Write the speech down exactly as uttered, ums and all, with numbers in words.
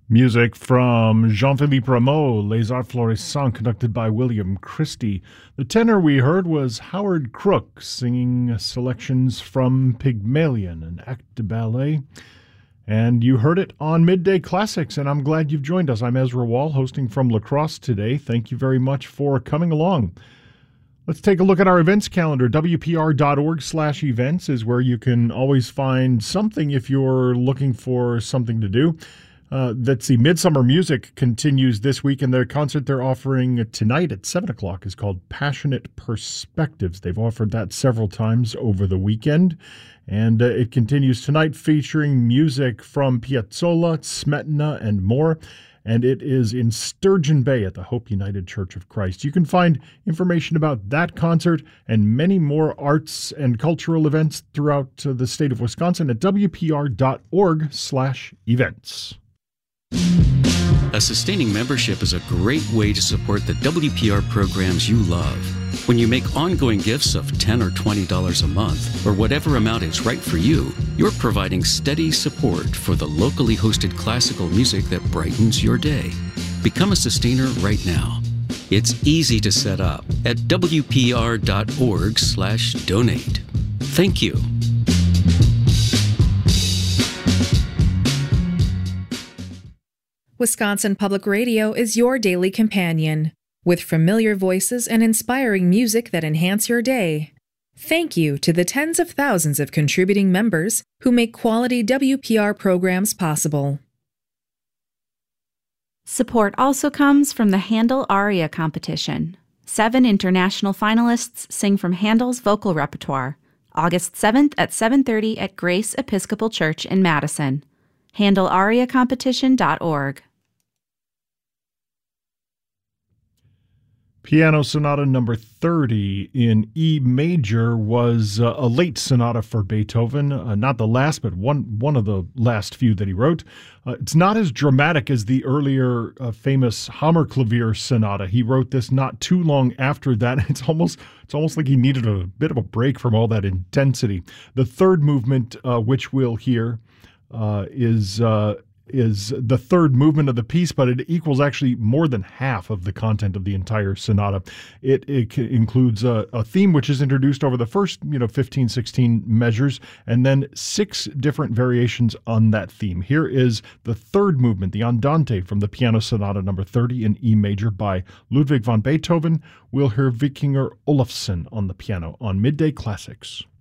Music from Jean-Philippe Rameau, Les Arts Florissants, conducted by William Christie. The tenor we heard was Howard Crook, singing selections from Pygmalion, an act de ballet. And you heard it on Midday Classics, and I'm glad you've joined us. I'm Ezra Wall, hosting from La Crosse today. Thank you very much for coming along. Let's take a look at our events calendar. W P R dot org slash events is where you can always find something if you're looking for something to do. Uh, that's the Midsummer Music continues this week, and their concert they're offering tonight at seven o'clock is called Passionate Perspectives. They've offered that several times over the weekend, and uh, it continues tonight featuring music from Piazzolla, Smetana, and more. And it is in Sturgeon Bay at the Hope United Church of Christ. You can find information about that concert and many more arts and cultural events throughout uh, the state of Wisconsin at W P R dot org slash events. A sustaining membership is a great way to support the W P R programs you love. When you make ongoing gifts of ten dollars or twenty dollars a month, or whatever amount is right for you, you're providing steady support for the locally hosted classical music that brightens your day. Become a sustainer right now. It's easy to set up at W P R dot org slash donate. Thank you. Wisconsin Public Radio is your daily companion, with familiar voices and inspiring music that enhance your day. Thank you to the tens of thousands of contributing members who make quality W P R programs possible. Support also comes from the Handel Aria Competition. Seven international finalists sing from Handel's vocal repertoire, August seventh at seven thirty at Grace Episcopal Church in Madison. handel aria competition dot org. Piano Sonata number thirty in E major was uh, a late sonata for Beethoven, uh, not the last, but one one of the last few that he wrote. Uh, it's not as dramatic as the earlier uh, famous Hammerklavier sonata. He wrote this not too long after that. It's almost it's almost like he needed a bit of a break from all that intensity. The third movement, uh, which we'll hear, uh, is uh, is the third movement of the piece, but it equals actually more than half of the content of the entire sonata. It, it includes a, a theme which is introduced over the first, you know, fifteen, sixteen measures, and then six different variations on that theme. Here is the third movement, the Andante, from the Piano Sonata number thirty in E major by Ludwig van Beethoven. We'll hear Vikingur Olafsson on the piano on Midday Classics.